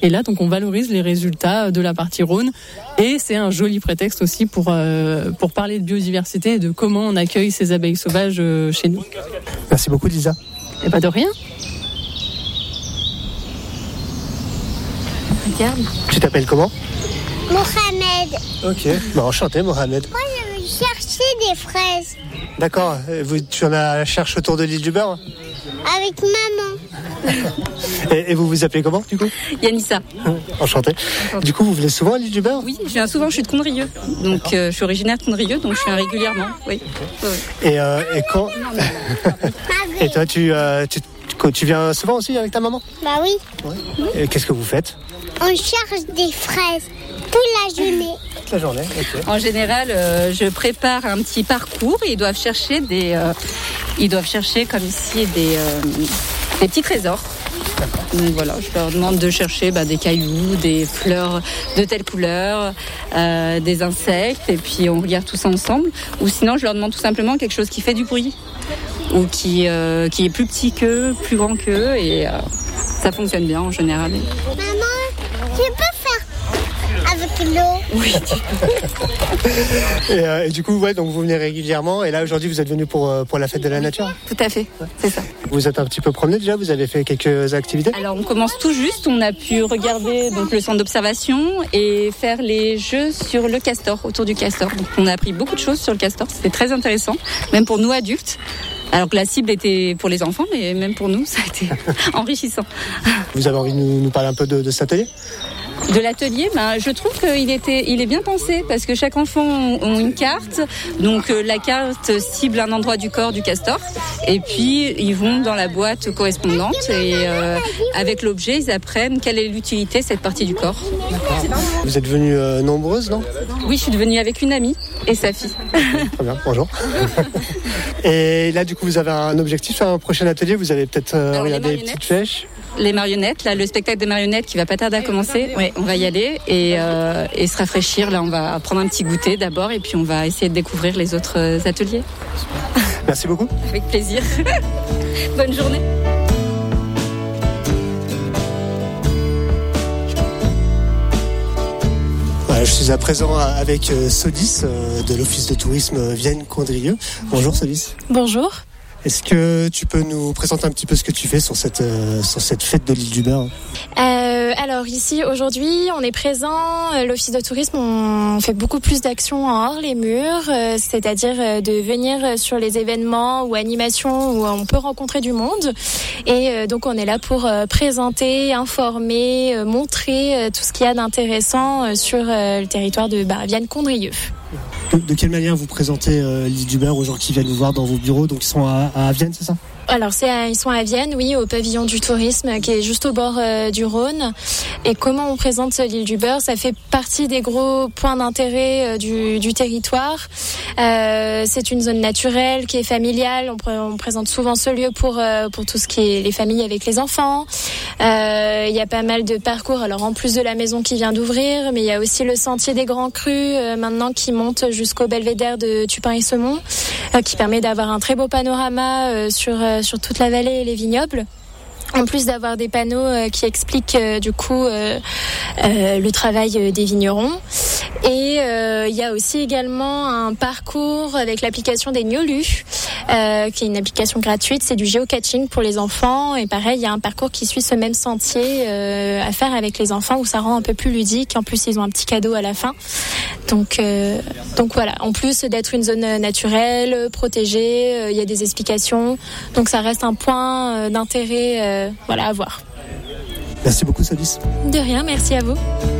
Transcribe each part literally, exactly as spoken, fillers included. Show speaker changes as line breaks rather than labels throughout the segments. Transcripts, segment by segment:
Et là, donc, on valorise les résultats de la partie Rhône. Et c'est un joli prétexte aussi pour, euh, pour parler de biodiversité et de comment on accueille ces abeilles sauvages euh, chez nous.
Merci beaucoup, Lisa.
Et pas de rien.
Regarde.
Tu t'appelles comment?
Mohamed.
Ok, bah, enchanté, Mohamed.
Moi, je veux chercher des fraises.
D'accord, vous, tu en as la cherche autour de l'île du Beurre?
Avec maman.
et, et vous vous appelez comment, du coup?
Yanissa.
Enchanté. Du coup, vous venez souvent à l'île du Beurre?
Oui, je viens souvent, je suis de Condrieu. Donc, euh, je suis originaire de Condrieu, donc je viens régulièrement. Oui. Ouais, ouais.
Et, euh, et quand... et toi, tu, euh, tu, tu viens souvent aussi avec ta maman?
Bah oui.
Ouais. Et qu'est-ce que vous faites?
On cherche des fraises toute la journée.
Toute la journée, ok.
En général, euh, je prépare un petit parcours et ils doivent chercher des, euh, ils doivent chercher comme ici des, euh, des petits trésors. Donc voilà, je leur demande de chercher bah, des cailloux, des fleurs de telle couleur, euh, des insectes, et puis on regarde tout ça ensemble. Ou sinon, je leur demande tout simplement quelque chose qui fait du bruit, ou qui, euh, qui est plus petit qu'eux, plus grand qu'eux, et euh, ça fonctionne bien en général.
Maman, tu peux faire avec l'eau?
Oui.
et, euh, et du coup, ouais, donc vous venez régulièrement, et là aujourd'hui vous êtes venu pour, euh, pour la fête de la nature?
Tout à fait, c'est ça.
Vous êtes un petit peu promené déjà, vous avez fait quelques activités?
Alors on commence tout juste, on a pu regarder donc, le centre d'observation et faire les jeux sur le castor, autour du castor. Donc on a appris beaucoup de choses sur le castor, c'était très intéressant, même pour nous adultes. Alors que la cible était pour les enfants, mais même pour nous, ça a été enrichissant.
Vous avez envie de nous, nous parler un peu de, de cet atelier?
De l'atelier, ben, je trouve qu'il était, il est bien pensé parce que chaque enfant a une carte. Donc euh, la carte cible un endroit du corps du castor et puis ils vont dans la boîte correspondante et euh, avec l'objet ils apprennent quelle est l'utilité de cette partie du corps.
Vous êtes venues euh, nombreuses, non?
Oui, je suis devenue avec une amie et sa fille.
Très bien, bonjour. Et là du coup vous avez un objectif à un prochain atelier, vous allez peut-être euh, regarder les petites flèches.
Les marionnettes, là, le spectacle des marionnettes qui va pas tarder à commencer. Ouais, on va y aller et, euh, et se rafraîchir. Là, on va prendre un petit goûter d'abord et puis on va essayer de découvrir les autres ateliers.
Merci beaucoup.
Avec plaisir. Bonne journée.
Voilà, je suis à présent avec Sodis de l'Office de tourisme Vienne-Condrieu. Bonjour Sodis.
Bonjour.
Est-ce que tu peux nous présenter un petit peu ce que tu fais sur cette, euh, sur cette fête de l'île du Beurre?
euh, Alors ici aujourd'hui on est présent, l'office de tourisme on fait beaucoup plus d'actions en hors les murs, euh, c'est-à-dire euh, de venir sur les événements ou animations où on peut rencontrer du monde et euh, donc on est là pour euh, présenter, informer, euh, montrer euh, tout ce qu'il y a d'intéressant euh, sur euh, le territoire de bah, Vienne-Condrieu.
De, de quelle manière vous présentez euh, l'île du Beurre aux gens qui viennent vous voir dans vos bureaux? Donc ils sont à, à Vienne, c'est ça?
Alors c'est à, ils sont à Vienne, oui, au pavillon du tourisme qui est juste au bord euh, du Rhône. Et comment on présente l'île du Beurre? Ça fait partie des gros points d'intérêt euh, du, du territoire. Euh, c'est une zone naturelle qui est familiale. On, pr- on présente souvent ce lieu pour euh, pour tout ce qui est les familles avec les enfants. Euh, il y a pas mal de parcours. Alors en plus de la maison qui vient d'ouvrir, mais il y a aussi le sentier des Grands Crus euh, maintenant qui monte jusqu'au belvédère de Tupin et Semont, euh, qui permet d'avoir un très beau panorama euh, sur euh, sur toute la vallée et les vignobles. En plus d'avoir des panneaux euh, qui expliquent euh, du coup euh, euh, le travail euh, des vignerons. Et euh, il y a aussi également un parcours avec l'application des Gnolus, euh, qui est une application gratuite. C'est du géocaching pour les enfants. Et pareil, il y a un parcours qui suit ce même sentier euh, à faire avec les enfants où ça rend un peu plus ludique. En plus, ils ont un petit cadeau à la fin. Donc, euh, donc voilà. En plus d'être une zone naturelle, protégée, euh, il y a des explications. Donc ça reste un point euh, d'intérêt euh, voilà, à voir.
Merci beaucoup, Sodis.
De rien, merci à vous.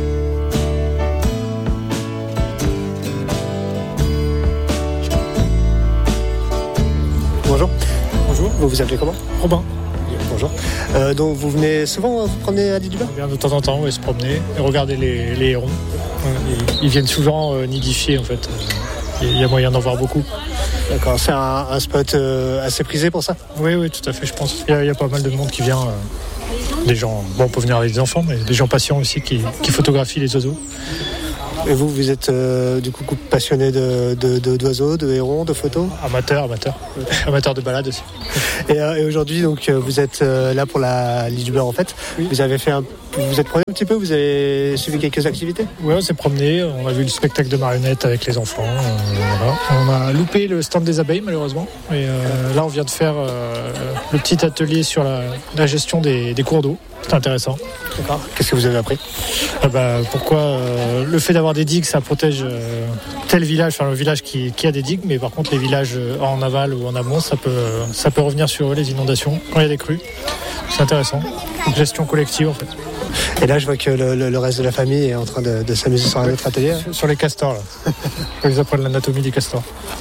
Bonjour. Bonjour. Vous vous appelez comment?
Robin.
Bonjour. Euh, donc vous venez souvent vous promener à l'île du Beurre?
On vient de temps en temps, ouais, se promener et regarder les, les hérons. Ils, ils viennent souvent euh, nidifier en fait. Il y a moyen d'en voir beaucoup.
D'accord, c'est un, un spot euh, assez prisé pour ça?
Oui, oui, tout à fait, je pense. Il y a, il y a pas mal de monde qui vient. Euh, des gens, bon, on peut venir avec des enfants, mais des gens patients aussi qui, qui photographient les oiseaux.
Et vous, vous êtes euh, du coup passionné de, de, de, d'oiseaux, de hérons, de photos?
Amateur, amateur. Amateur de balade aussi.
Et, euh, et aujourd'hui, donc, vous êtes euh, là pour la l'île du Beurre en fait. Oui. Vous avez fait un, vous êtes promené un petit peu, vous avez suivi quelques activités?
Oui, on s'est promené, on a vu le spectacle de marionnettes avec les enfants. Euh, voilà. On a loupé le stand des abeilles malheureusement. Et euh, là, on vient de faire euh, le petit atelier sur la, la gestion des, des cours d'eau. C'est intéressant.
D'accord. Qu'est-ce que vous avez appris?
ah bah, Pourquoi euh, le fait d'avoir des digues, ça protège euh, tel village, enfin le village qui, qui a des digues, mais par contre les villages en aval ou en amont, ça peut, ça peut revenir sur eux, les inondations, quand il y a des crues. C'est intéressant. Une gestion collective en fait.
Et là, je vois que le, le, le reste de la famille est en train de, de s'amuser sur un autre atelier.
Sur, sur les castors, là. Ils apprennent l'anatomie des castors.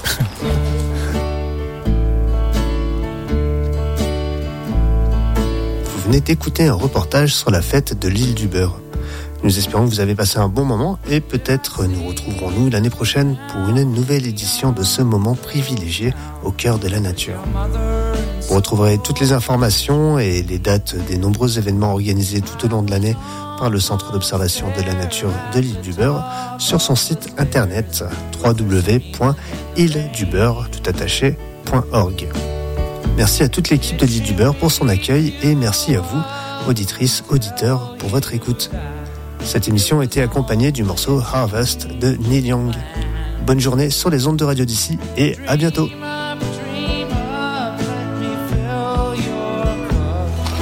Vous venez d'écouter un reportage sur la fête de l'île du Beurre. Nous espérons que vous avez passé un bon moment et peut-être nous retrouverons-nous l'année prochaine pour une nouvelle édition de ce moment privilégié au cœur de la nature. Vous retrouverez toutes les informations et les dates des nombreux événements organisés tout au long de l'année par le Centre d'observation de la nature de l'île du Beurre sur son site internet w w w point île du beurre tout attaché point org. Merci à toute l'équipe de l'île du Beurre pour son accueil et merci à vous, auditrices, auditeurs, pour votre écoute. Cette émission a été accompagnée du morceau Harvest de Neil Young. Bonne journée sur les ondes de Radio d'ici et à bientôt.